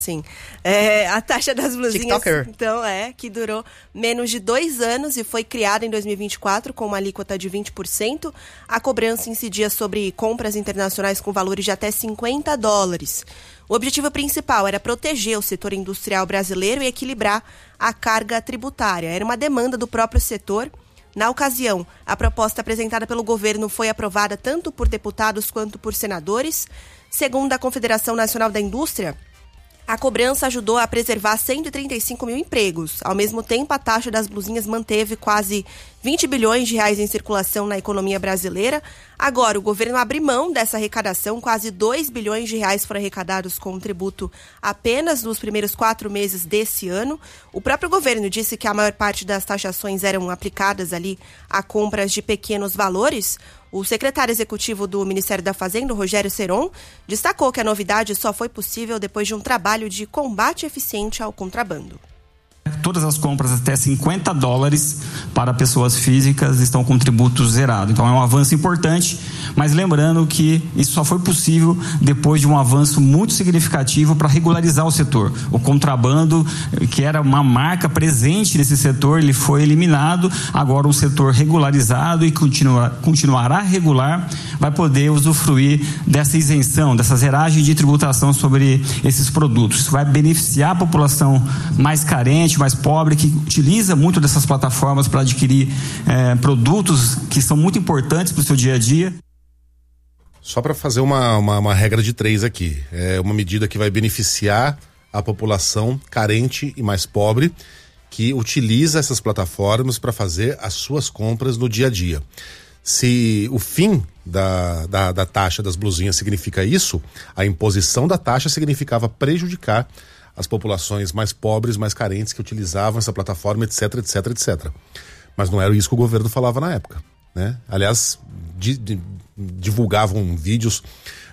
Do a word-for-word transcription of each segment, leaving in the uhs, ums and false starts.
Sim, é, a taxa das blusinhas, TikToker. então, é, que durou menos de dois anos e foi criada em dois mil e vinte e quatro com uma alíquota de vinte por cento. A cobrança incidia sobre compras internacionais com valores de até cinquenta dólares. O objetivo principal era proteger o setor industrial brasileiro e equilibrar a carga tributária. Era uma demanda do próprio setor. Na ocasião, a proposta apresentada pelo governo foi aprovada tanto por deputados quanto por senadores. Segundo a Confederação Nacional da Indústria, a cobrança ajudou a preservar cento e trinta e cinco mil empregos. Ao mesmo tempo, a taxa das blusinhas manteve quase vinte bilhões de reais em circulação na economia brasileira. Agora, o governo abre mão dessa arrecadação. Quase dois bilhões de reais foram arrecadados com o tributo apenas nos primeiros quatro meses desse ano. O próprio governo disse que a maior parte das taxações eram aplicadas ali a compras de pequenos valores. O secretário executivo do Ministério da Fazenda, Rogério Seron, destacou que a novidade só foi possível depois de um trabalho de combate eficiente ao contrabando. Todas as compras até cinquenta dólares para pessoas físicas estão com tributo zerado. Então é um avanço importante, mas lembrando que isso só foi possível depois de um avanço muito significativo para regularizar o setor. O contrabando, que era uma marca presente nesse setor, ele foi eliminado. Agora um setor regularizado e continua, continuará regular vai poder usufruir dessa isenção, dessa zeragem de tributação sobre esses produtos. Isso vai beneficiar a população mais carente, mais pobre, que utiliza muito dessas plataformas para adquirir eh, produtos que são muito importantes para o seu dia a dia. Só para fazer uma, uma, uma regra de três aqui, é uma medida que vai beneficiar a população carente e mais pobre que utiliza essas plataformas para fazer as suas compras no dia a dia. Se o fim da, da, da taxa das blusinhas significa isso, a imposição da taxa significava prejudicar as populações mais pobres, mais carentes que utilizavam essa plataforma, etc, etc, etcétera. Mas não era isso que o governo falava na época, né? Aliás, di, di, divulgavam vídeos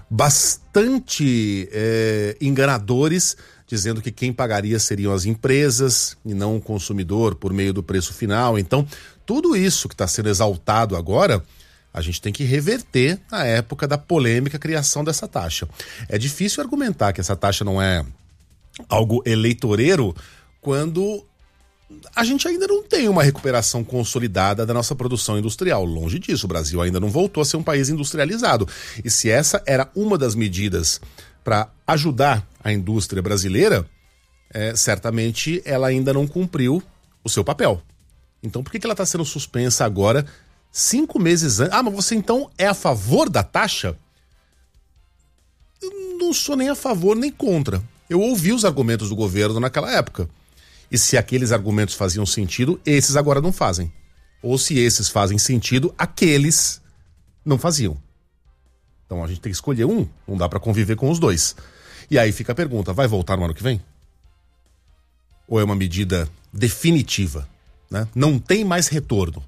bastante é, enganadores, dizendo que quem pagaria seriam as empresas e não o consumidor por meio do preço final. Então, tudo isso que está sendo exaltado agora, a gente tem que reverter na época da polêmica criação dessa taxa. É difícil argumentar que essa taxa não é algo eleitoreiro quando a gente ainda não tem uma recuperação consolidada da nossa produção industrial. Longe disso, o Brasil ainda não voltou a ser um país industrializado. E se essa era uma das medidas para ajudar a indústria brasileira, é, certamente ela ainda não cumpriu o seu papel. Então por que, que ela está sendo suspensa agora, cinco meses antes? Ah, mas você então é a favor da taxa? Eu não sou nem a favor nem contra. Eu ouvi os argumentos do governo naquela época. E se aqueles argumentos faziam sentido, esses agora não fazem. Ou se esses fazem sentido, aqueles não faziam. Então a gente tem que escolher um, não dá para conviver com os dois. E aí fica a pergunta, vai voltar no ano que vem? Ou é uma medida definitiva, né? Não tem mais retorno.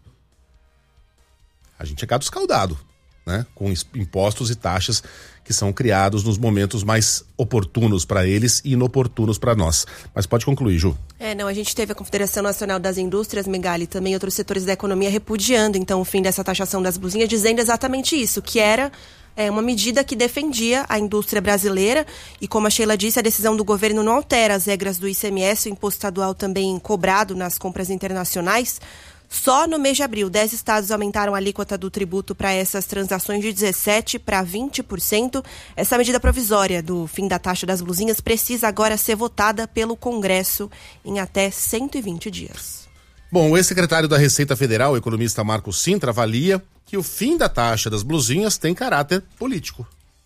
A gente é gado escaldado, né? Com impostos e taxas que são criados nos momentos mais oportunos para eles e inoportunos para nós. Mas pode concluir, Ju. É, não, a gente teve a Confederação Nacional das Indústrias, Megali, e também outros setores da economia repudiando, então, o fim dessa taxação das blusinhas, dizendo exatamente isso, que era é, uma medida que defendia a indústria brasileira e, como a Sheila disse, a decisão do governo não altera as regras do I C M S, o imposto estadual também cobrado nas compras internacionais. Só no mês de abril, dez estados aumentaram a alíquota do tributo para essas transações de dezessete por cento para vinte por cento. Essa medida provisória do fim da taxa das blusinhas precisa agora ser votada pelo Congresso em até cento e vinte dias. Bom, o ex-secretário da Receita Federal, o economista Marco Sintra, avalia que o fim da taxa das blusinhas tem caráter político.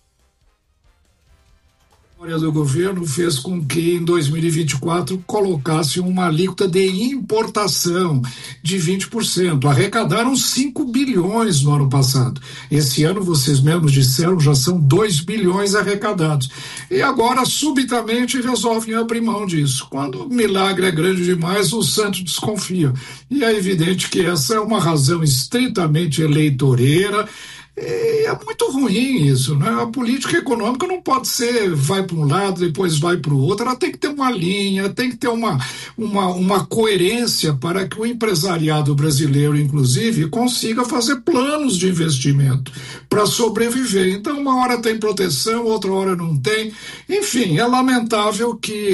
A história do governo fez com que em dois mil e vinte e quatro colocasse uma alíquota de importação de vinte por cento. Arrecadaram cinco bilhões no ano passado. Esse ano, vocês mesmos disseram, já são dois bilhões arrecadados. E agora, subitamente, resolvem abrir mão disso. Quando o milagre é grande demais, o santo desconfia. E é evidente que essa é uma razão estritamente eleitoreira, É muito ruim isso, né? A política econômica não pode ser vai para um lado, depois vai para o outro. Ela tem que ter uma linha, tem que ter uma, uma, uma coerência para que o empresariado brasileiro, inclusive, consiga fazer planos de investimento para sobreviver. Então, uma hora tem proteção, outra hora não tem. Enfim, é lamentável que